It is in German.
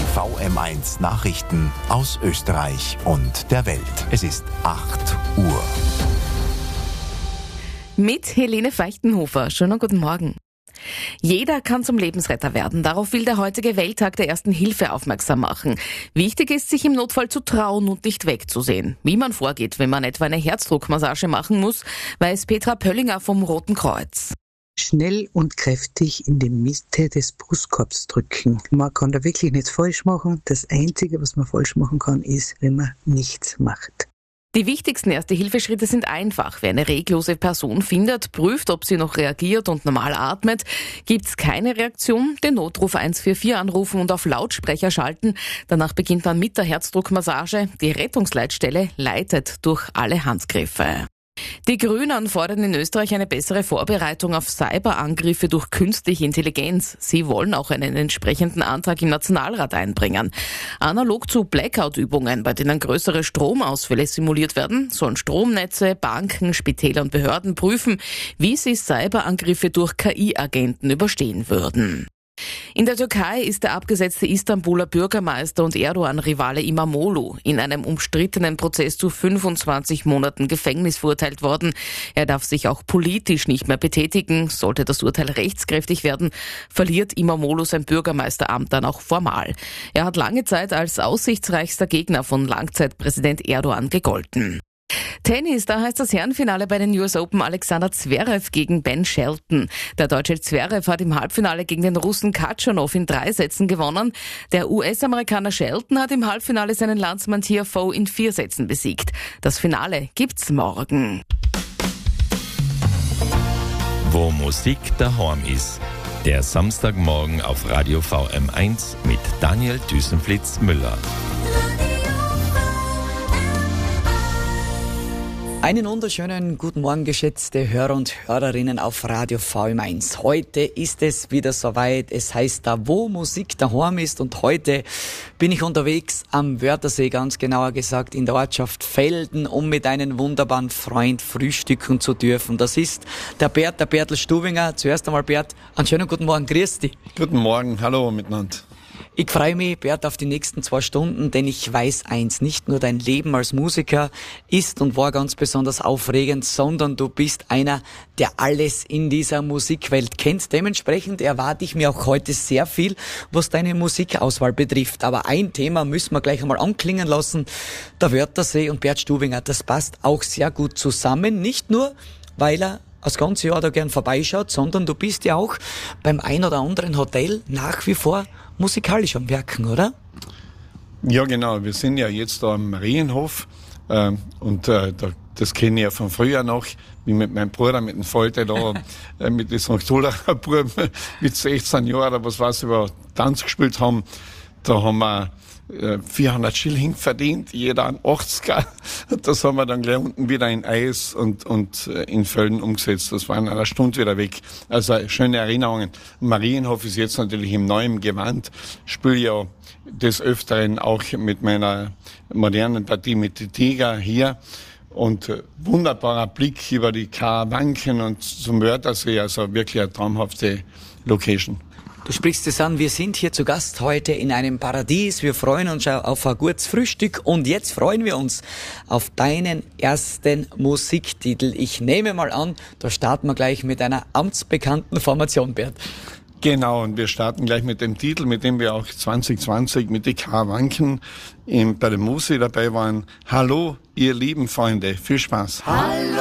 VM1 Nachrichten aus Österreich und der Welt. Es ist 8 Uhr. Mit Helene Feichtenhofer. Schönen guten Morgen. Jeder kann zum Lebensretter werden. Darauf will der heutige Welttag der Ersten Hilfe aufmerksam machen. Wichtig ist, sich im Notfall zu trauen und nicht wegzusehen. Wie man vorgeht, wenn man etwa eine Herzdruckmassage machen muss, weiß Petra Pöllinger vom Roten Kreuz. Schnell und kräftig in die Mitte des Brustkorbs drücken. Man kann da wirklich nichts falsch machen. Das Einzige, was man falsch machen kann, ist, wenn man nichts macht. Die wichtigsten Erste-Hilfe-Schritte sind einfach. Wer eine reglose Person findet, prüft, ob sie noch reagiert und normal atmet. Gibt's keine Reaktion, den Notruf 144 anrufen und auf Lautsprecher schalten. Danach beginnt man mit der Herzdruckmassage. Die Rettungsleitstelle leitet durch alle Handgriffe. Die Grünen fordern in Österreich eine bessere Vorbereitung auf Cyberangriffe durch künstliche Intelligenz. Sie wollen auch einen entsprechenden Antrag im Nationalrat einbringen. Analog zu Blackout-Übungen, bei denen größere Stromausfälle simuliert werden, sollen Stromnetze, Banken, Spitäler und Behörden prüfen, wie sie Cyberangriffe durch KI-Agenten überstehen würden. In der Türkei ist der abgesetzte Istanbuler Bürgermeister und Erdogan-Rivale Imamoglu in einem umstrittenen Prozess zu 25 Monaten Gefängnis verurteilt worden. Er darf sich auch politisch nicht mehr betätigen. Sollte das Urteil rechtskräftig werden, verliert Imamoglu sein Bürgermeisteramt dann auch formal. Er hat lange Zeit als aussichtsreichster Gegner von Langzeitpräsident Erdogan gegolten. Tennis, da heißt das Herrenfinale bei den US Open Alexander Zverev gegen Ben Shelton. Der deutsche Zverev hat im Halbfinale gegen den Russen Khachanov in 3 Sätzen gewonnen. Der US-Amerikaner Shelton hat im Halbfinale seinen Landsmann Tiafoe in 4 Sätzen besiegt. Das Finale gibt's morgen. Wo Musik daheim ist. Der Samstagmorgen auf Radio VM1 mit Daniel Düsenflitz-Müller. Einen wunderschönen guten Morgen, geschätzte Hörer und Hörerinnen auf Radio VM1. Heute ist es wieder soweit. Es heißt da, wo Musik daheim ist. Und heute bin ich unterwegs am Wörthersee, ganz genauer gesagt in der Ortschaft Velden, um mit einem wunderbaren Freund frühstücken zu dürfen. Das ist der Bertl Stubinger. Zuerst einmal, Bert, einen schönen guten Morgen. Grüß dich. Guten Morgen, hallo miteinander. Ich freue mich, Bert, auf die nächsten 2 Stunden, denn ich weiß eins, nicht nur dein Leben als Musiker ist und war ganz besonders aufregend, sondern du bist einer, der alles in dieser Musikwelt kennt. Dementsprechend erwarte ich mir auch heute sehr viel, was deine Musikauswahl betrifft. Aber ein Thema müssen wir gleich einmal anklingen lassen. Der Wörthersee und Bert Stubinger, das passt auch sehr gut zusammen. Nicht nur, weil er das ganze Jahr da gern vorbeischaut, sondern du bist ja auch beim ein oder anderen Hotel nach wie vor musikalisch am Werken, oder? Ja, genau. Wir sind ja jetzt da am Marienhof das kenne ich ja von früher noch, wie mit meinem Bruder, mit dem Falte da, mit diesem Tullacher Buben mit 16 Jahren oder was weiß ich, über Tanz gespielt haben. Da haben wir 400 Schilling verdient, jeder ein 80er. Das haben wir dann gleich unten wieder in Eis und in Völden umgesetzt. Das war in einer Stunde wieder weg. Also schöne Erinnerungen. Marienhof ist jetzt natürlich im neuen Gewand. Spiele ja des Öfteren auch mit meiner modernen Partie mit die Tiger hier. Und wunderbarer Blick über die Karawanken und zum Wörthersee. Also wirklich eine traumhafte Location. Du sprichst es an, wir sind hier zu Gast heute in einem Paradies. Wir freuen uns auf ein gutes Frühstück und jetzt freuen wir uns auf deinen ersten Musiktitel. Ich nehme mal an, da starten wir gleich mit einer amtsbekannten Formation, Bert. Genau, und wir starten gleich mit dem Titel, mit dem wir auch 2020 mit die Karawanken bei der Musi dabei waren. Hallo, ihr lieben Freunde, viel Spaß. Hallo.